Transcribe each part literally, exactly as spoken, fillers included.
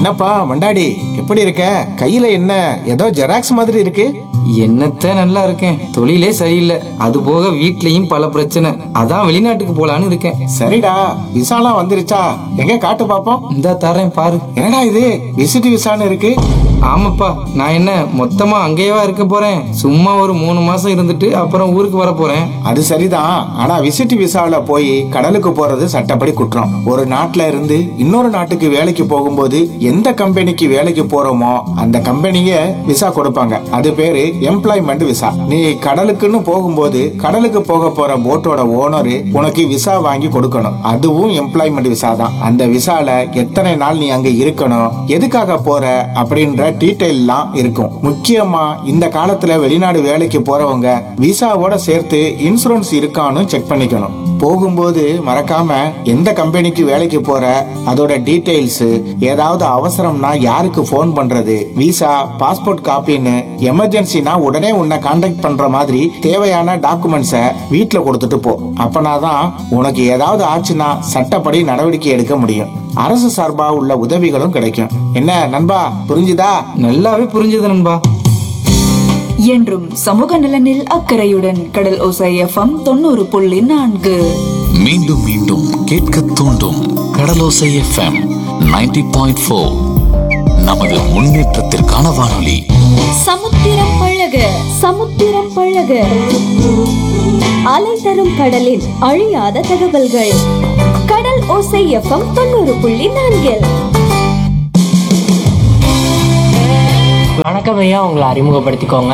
என்னப்பா மண்டாடி, எப்படி இருக்க? கையில என்ன ஏதோ ஜெராக்ஸ் மாதிரி இருக்கு? என்னத்த நல்லா இருக்கேன். தொழிலே சரியில்லை. அது போக வீட்லயும் பல பிரச்சனை. அதான் வெளிநாட்டுக்கு போலான்னு இருக்கேன். சரிடா, விசாலாம் வந்துருச்சா? எங்க காட்டு பாப்போம். இந்தா தரேன் பாரு. என்னடா இது விசிட் விசான்னு இருக்கு? ஆமாப்பா, நான் என்ன மொத்தமா அங்கேயேவா இருக்க போறேன்? சும்மா ஒரு மூணு மாசம் இருந்துட்டு அப்புறம் ஊருக்கு வர போறேன். அது சரிதான். ஆனா விசிட் விசாவில போய் கடலுக்கு போறது சட்டப்படி குற்றம். ஒரு நாட்டுல இருந்து இன்னொரு நாட்டுக்கு வேலைக்கு போகும்போது எந்த கம்பெனிக்கு வேலைக்கு போறோமோ அந்த கம்பெனிய விசா கொடுப்பாங்க. அது பேரு எம்ப்ளாய்மெண்ட் விசா. நீ கடலுக்குன்னு போகும்போது கடலுக்கு போக போற போட்டோட ஓனரு உனக்கு விசா வாங்கி கொடுக்கணும். அதுவும் எம்ப்ளாய்மெண்ட் விசா தான். அந்த விசால எத்தனை நாள் நீ அங்க இருக்கணும், எதுக்காக போற அப்படின்ற டீடைல்லாம் இருக்கும். முக்கியமா இந்த காலத்துல வெளிநாடு வேலைக்கு போறவங்க விசாவோட சேர்த்து இன்சூரன்ஸ் இருக்கான்னு செக் பண்ணிக்கணும். போகும்போது மறக்காம எந்த கம்பெனிக்கு வேலைக்கு போற, அதோட டீடைல்ஸ், ஏதாவது அவசரம்னா யாருக்கு போன் பண்றது, விசா, பாஸ்போர்ட் காப்பின்னு எமர்ஜென்சினா உடனே உன்னை கான்டாக்ட் பண்ற மாதிரி தேவையான டாக்குமெண்ட்ஸ வீட்டுல கொடுத்துட்டு போ. அப்பனாதான் உனக்கு ஏதாவது ஆச்சுன்னா சட்டப்படி நடவடிக்கை எடுக்க முடியும். அரசு சார்பா உள்ள உதவிகளும் கிடைக்கும். என்ன நண்பா, புரிஞ்சுதா? நல்லாவே புரிஞ்சது நண்பா. என்றும் சமூக நலனில் அக்கறையுடன் கடல் ஓசை எஃப்எம் தொண்ணூறு புள்ளி நான்கு. மீண்டும் மீண்டும் கேட்க தூண்டும் கடலோசை எஃப்எம் நைன்டி பாயிண்ட் ஃபோர். நமது முன்னேற்றத்திற்கான வானொலி. சமுத்திரம் பழக சமுத்திரம் பழக அலை தரும் கடலின் அழியாத தகவல்கள். கடல் ஓசை எஃப்எம் தொண்ணூறு புள்ளி நான்கில். வணக்கம் ஐயா, உங்களை அறிமுகப்படுத்திக்கோங்க.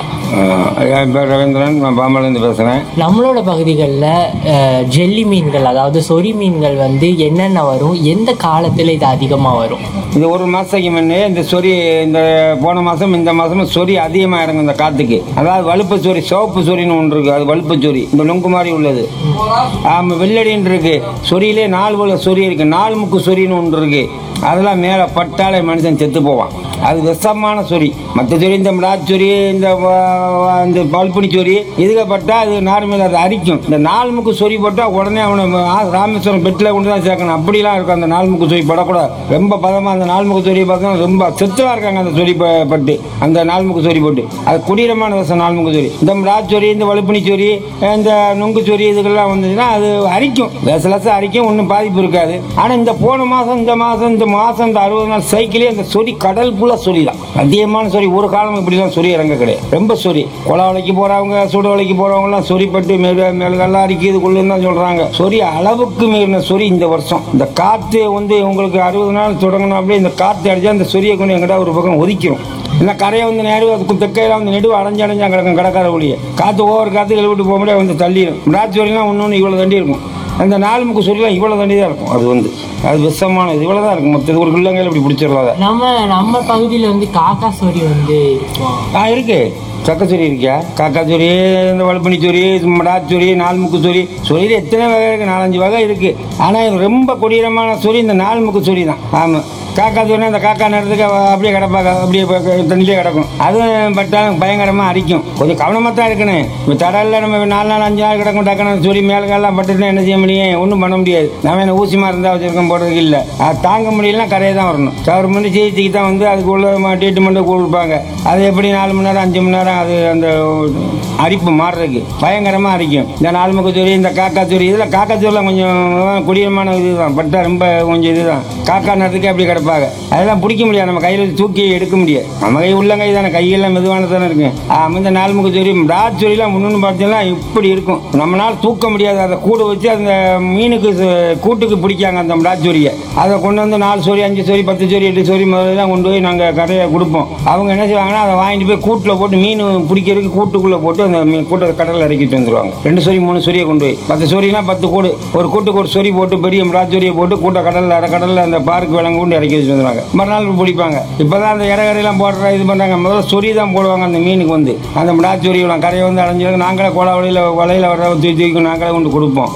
என் பேர் ரவீந்திரன், நான் பாம்பேலேருந்து பேசுகிறேன். நம்மளோட பகுதிகளில் ஜெல்லி மீன்கள், அதாவது சொறி மீன்கள் வந்து என்னென்ன வரும், எந்த காலத்தில் இது அதிகமாக வரும்? இது ஒரு மாதத்துக்கு முன்னே இந்த சொறி, இந்த போன மாதம் இந்த மாதமும் சொறி அதிகமாக இறங்கும் இந்த காற்றுக்கு. அதாவது வலுப்பு சொறி, சிவப்பு சொறின்னு ஒன்று இருக்குது. அது வலுப்பு சொறி, இந்த நுங்கு மாதிரி உள்ளது. ஆமாம், வெள்ளடின்னு இருக்கு. சொறியிலே நாலு போல சொறி இருக்குது. நாலு முக்கு சொறின்னு ஒன்று இருக்குது. அதெல்லாம் மேலே பட்டாலே மனுஷன் செத்து போவான். அது விஷமான சொறி. மற்ற சொறி, இந்த மிளாச் சொறி, இந்த இந்த பல்புனி சொறி, இதுக்கு பட்டா அது நார்மல், அது அரிக்கும். இந்த நாலு முக்கு சொறி போட்டால் உடனே அவனை ராமேஸ்வரம் பெட்டில் கொண்டு தான் சேர்க்கணும். அப்படிலாம் இருக்கும். அந்த நாலு முக்கு சொறி படக்கூடாது. ரொம்ப பதமாக அந்த நாலு முக்கு சொறி பார்த்தா ரொம்ப செத்துலாம் இருக்காங்க அந்த சொறி பட்டு. அந்த நாலு முக்கு சொறி போட்டு அது குடிரமான விஷம். நாலு முக்கு சொறி, இந்த மிளாச் சொறி, இந்த வலுப்புனி சொறி, இந்த நுங்கு சொறி, இதுக்கெல்லாம் வந்துச்சுன்னா அது அரிக்கும். லசலசம் அரிக்கும், ஒன்றும் பாதிப்பு இருக்காது. ஆனால் இந்த போன மாதம், இந்த மாதம், இந்த மாதம், இந்த அறுபது நாள் சைக்கிளே அந்த சொறி கடல் புள்ள சொறி தான். அதிகமான சொறி. ஒரு காலம் இப்படிலாம் சொறி இறங்க கிடையாது. ரொம்ப சொறி. கொலை வலைக்கு போறவங்க, சுடு வலைக்கு போறவங்க எல்லாம் சொறிப்பட்டு மேல மேலெல்லாம் அரிக்கிது கொள்ளுன்னு தான் சொல்றாங்க. சொறி அளவுக்கு மீறின சொறி இந்த வருஷம். இந்த காத்து வந்து உங்களுக்கு அறுபது நாள் தொடங்கணும். அப்படியே இந்த காத்து அடிச்சா இந்த சொறியை கொண்டு எங்கிட்ட ஒரு பக்கம் ஒதிக்கும். இல்லை கரையை வந்து நேரு தெக்கையில வந்து நெடுவு அடைஞ்சு அடைஞ்சா கிடக்கும் கடற்கரை ஒளியை. காற்று ஒவ்வொரு காற்று எழுவிட்டு போக முடியாது, வந்து தள்ளிடும். மிராட்சி வரைலாம் ஒன்று ஒன்று இவ்வளோ தண்டி இருக்கும். அந்த நாலு முக்கு சொல்லாம் இவ்வளோ தண்டி தான் இருக்கும். அது வந்து அது விஷமானது. இவ்வளோ தான் இருக்கும். மற்றது ஒரு கிள்ளங்கையில் இப்படி பிடிச்சிடலாம். நம்ம நம்ம பகுதியில் வந்து காக்கா சொறி வந்து இருக்கும். ஆ இருக்கு. சக்கச்சொரி இருக்கியா? காக்கா சொறி, இந்த வலுப்பணி சொறி, மடாச்சொரி, நாலு முக்கு சொறி. சொறியில் எத்தனை வகை இருக்குது? நாலஞ்சு வகை இருக்குது. ஆனால் ரொம்ப கொடீரமான சொறி இந்த நாலு முக்கு சொறி தான். ஆமாம், காக்கா சொன்னா அந்த காக்கா நேரத்துக்கு அப்படியே கிடப்பாங்க, அப்படியே தண்ணியிலே கிடக்கும். அதுவும் பட்டாலும் பயங்கரமாக அரிக்கும். கொஞ்சம் கவனமாக தான் இருக்கணும். இப்போ தடலில் நம்ம நாலு நாள் அஞ்சு நாள் கிடக்கும். டக்குனு சொறி மேலெல்லாம் பட்டுட்டு என்ன செய்ய முடியும்? ஒன்றும் பண்ண முடியாது. நம்ம என்ன ஊசி மாதிரி இருந்தால் வச்சிருக்கோம் போடுறதுக்கு இல்லை. அது தாங்க முடியலன்னா கரையை தான் வரணும். கவர்மெண்ட் சிகிச்சைக்கு தான் வந்து அதுக்கு உள்ள ட்ரீட்மெண்ட்டு கொடுப்பாங்க. அது எப்படி நாலு மணி நேரம் அஞ்சு மணி நேரம் அது அந்த அரிப்பு மாறுறதுக்கு பயங்கரமாக அரிக்கும். இந்த நாலு முக்கு சொறி, இந்த காக்கா சொறி, இதில் காக்கா சொறிலாம் கொஞ்சம் குடியமான இதுதான். பட்டா ரொம்ப கொஞ்சம் இதுதான். காக்கா நேரத்துக்கு அப்படி கிடப்பாங்க. அதெல்லாம் பிடிக்க முடியாது. நம்ம கையில் தூக்கி எடுக்க முடியாது. நம்ம கை உள்ளங்கை தானே, கையெல்லாம் மெதுவான தானே இருக்கு. இந்த நாலு முக்கு சொறி, ராஜ் சொறிலாம் முன்னு பார்த்தீங்கன்னா இப்படி இருக்கும். நம்மளால தூக்க முடியாது. அதை கூட வச்சு அந்த மீனுக்கு கூட்டுக்கு பிடிக்காங்க அந்த ராஜ் சொறியை. அதை கொண்டு வந்து நாலு சொறி, அஞ்சு சொறி, பத்து சொறி, எட்டு சொறி முதல்லாம் கொண்டு போய் நாங்கள் கரையை கொடுப்போம். அவங்க என்ன செய்வாங்கன்னா அதை வாங்கிட்டு போய் கூட்டில் போட்டு மீன் பிடிக்கிறதுக்கு கூட்டுக்குள்ளே போட்டு அந்த மீன் கூட்டை கடலில் இறக்கிட்டு வந்துடுவாங்க. ரெண்டு சொறி மூணு சொறியை கொண்டு போய் பத்து சொறினா பத்து கூடு, ஒரு கூட்டுக்கு ஒரு சொறி போட்டு பெரிய ராஜ் சொறியை போட்டு கூட்ட கடலில் அரை கடலில் அந்த பார்க்கு விலங்கு கொண்டு இறக்கி வச்சுட்டு வந்துடுவாங்க. மறுநாள் பிடிப்பாங்க. இப்போதான் அந்த இறகரையெல்லாம் போடுற இது பண்ணுறாங்க. முதல்ல சொறி தான் போடுவாங்க அந்த மீனுக்கு வந்து. அந்த ராஜ் சொறி கரையை வந்து அடைஞ்சிருக்க நாங்களே கோலா வலையில் வலையில் வர தூக்கி தூக்கி நாங்களே கொண்டு கொடுப்போம். சொறிக்கு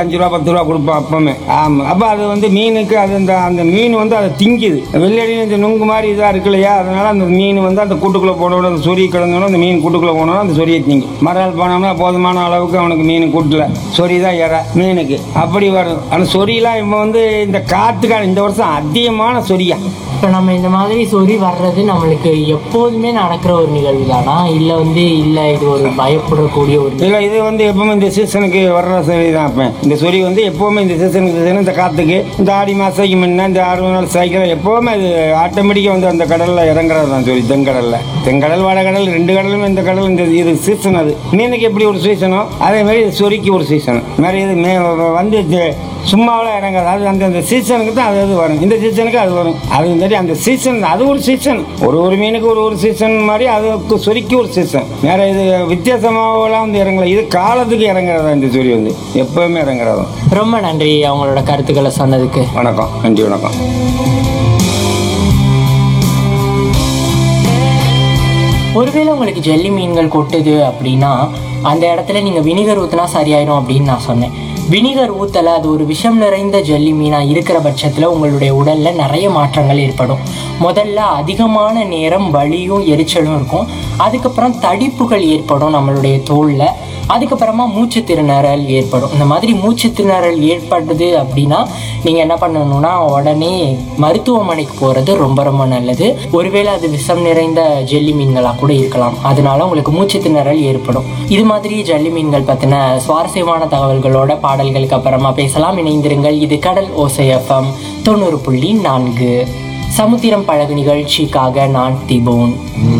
அஞ்சு ரூபா பத்து ரூபா கொடுப்போம் அப்பமே. ஆமா, அப்ப அது வந்து மீனுக்கு அது அந்த அந்த மீன் வந்து அதை திங்குது. வெள்ளடி இந்த நுங்கு மாதிரி இதா இருக்கு இல்லையா, அதனால அந்த மீன் வந்து அந்த கூட்டுக்குள்ள போனோட அந்த சொறி கிடந்தோட அந்த மீன் கூட்டுக்குள்ள போனோட அந்த சொரியை திங்கும். மறுநாள் போனோம்னா போதுமான அளவுக்கு அவனுக்கு மீன் கூட்டுல சொறி தான் இற மீனுக்கு அப்படி வரும். ஆனால் சொரியெல்லாம் இப்போ வந்து இந்த காத்துக்கான இந்த வருஷம் அதிகமான சொரியா. இப்போ நம்ம இந்த மாதிரி சொறி வர்றது நம்மளுக்கு எப்போதுமே நடக்கிற ஒரு நிகழ்வு தானா, இல்லை வந்து இல்லை இது ஒரு பயப்படக்கூடிய ஒரு இல்லை, இது வந்து எப்பவுமே இந்த சீசனுக்கு வர்ற சொறி தான். இப்போ இந்த சொறி வந்து எப்பவுமே இந்த சீசனுக்கு சீசன் இந்த காத்துக்கு இந்த ஆடி மாசத்துக்கு முன்ன இந்த அறுபது நாள் சைக்கிள் எப்பவுமே அது ஆட்டோமேட்டிக்காக வந்து அந்த கடலில் இறங்குறது தான் சொறி. தென்கடலில் தென்கடல் வடகடல் ரெண்டு கடலுமே இந்த கடல் இந்த இது சீசன். அது மீனுக்கு எப்படி ஒரு சீசனோ அதே மாதிரி இது சொறிக்கு ஒரு சீசன். மாதிரி இது மே வந்து சும்மாவெல்லாம் இறங்காது. அது அந்த சீசனுக்கு தான் அது அது வரும். இந்த சீசனுக்கு அது வரும். அது மாதிரி அந்த சீசன் அது ஒரு சீசன். ஒரு ஒரு மீனுக்கு ஒரு ஒரு சீசன் மாதிரி அதுக்கு சொறிக்கு ஒரு சீசன். வேற இது வித்தியாசமாகலாம் வந்து இறங்கல. இது காலத்துக்கு இறங்குறதா இந்த சொறி வந்து எப்பவுமே இறங்குறதா. ரொம்ப நன்றி அவங்களோட கருத்துக்களை சொன்னதுக்கு. வணக்கம். நன்றி, வணக்கம். ஒருவேளை உங்களுக்கு ஜெல்லி மீன்கள் கொட்டுது அப்படின்னா அந்த இடத்துல நீங்கள் வினிகர் ஊற்றினா சரியாயிடும் அப்படின்னு நான் சொன்னேன். வினிகர் ஊற்றலை, அது ஒரு விஷம் நிறைந்த ஜெல்லி மீனாக இருக்கிற பட்சத்தில் உங்களுடைய உடலில் நிறைய மாற்றங்கள் ஏற்படும். முதல்ல அதிகமான நேரம் வலியும் எரிச்சலும் இருக்கும். அதுக்கப்புறம் தடிப்புகள் ஏற்படும் நம்மளுடைய தோலில். அதுக்கப்புறமா மூச்சு திணறல் ஏற்படும். இந்த மாதிரி மூச்சு திணறல் ஏற்படுது அப்படின்னா நீங்கள் என்ன பண்ணணும்னா உடனே மருத்துவமனைக்கு போகிறது ரொம்ப ரொம்ப நல்லது. ஒருவேளை அது விஷம் நிறைந்த ஜெல்லி மீன்களாக கூட இருக்கலாம். அதனால உங்களுக்கு மூச்சு திணறல் ஏற்படும். இது மாதிரி ஜெல்லி மீன்கள் பற்றின சுவாரஸ்யமான தகவல்களோட பாடல்களுக்கு அப்புறமா பேசலாம். இணைந்திருங்கள். இது கடல் ஓசை எஃப்எம் தொண்ணூறு புள்ளி நான்கு. சமுத்திரம் பழகு நிகழ்ச்சிக்காக நான் திபோன்.